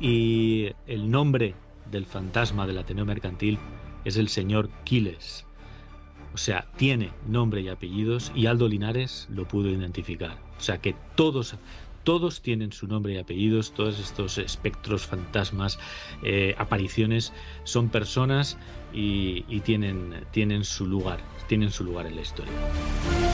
Y el nombre del fantasma del Ateneo Mercantil es el señor Quiles. O sea, tiene nombre y apellidos y Aldo Linares lo pudo identificar. O sea que todos tienen su nombre y apellidos, todos estos espectros, fantasmas, apariciones, son personas y tienen su lugar en la historia.